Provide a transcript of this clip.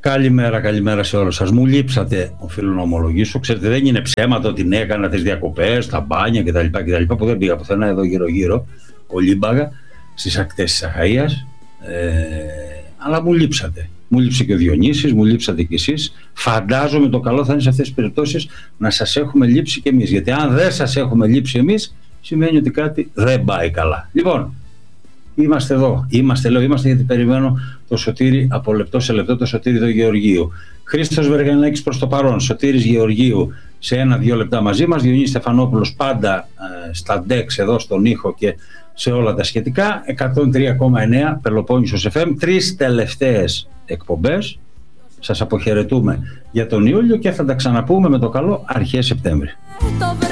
Καλημέρα σε όλους σας. Μου λείψατε, οφείλω να ομολογήσω. Ξέρετε, δεν είναι ψέματα ότι ναι, έκανα τις διακοπές, τα μπάνια κτλ. Που δεν πήγα πουθενά εδώ γύρω-γύρω, κολύμπαγα, στις ακτές της Αχαΐας. Αλλά μου λείψατε. Μου λείψε και ο Διονύσης, μου λείψατε κι εσείς. Φαντάζομαι το καλό θα είναι σε αυτές τις περιπτώσεις να σας έχουμε λείψει κι εμείς. Γιατί αν δεν σας έχουμε λείψει εμείς, σημαίνει ότι κάτι δεν πάει καλά. Λοιπόν, είμαστε εδώ. Είμαστε γιατί περιμένω το Σωτήρη από λεπτό σε λεπτό, το Σωτήρη του Γεωργίου. Χρήστος Βεργανάκης προς το παρόν. Σωτήρης Γεωργίου σε 1-2 λεπτά μαζί μας. Διονύσης Στεφανόπουλος πάντα στα DEX εδώ στον ήχο και σε όλα τα σχετικά. 103,9 Πελοπόννησος FM. 3 τελευταίες εκπομπές. Σας αποχαιρετούμε για τον Ιούλιο και θα τα ξαναπούμε με το καλό αρχές Σεπτέμβρη.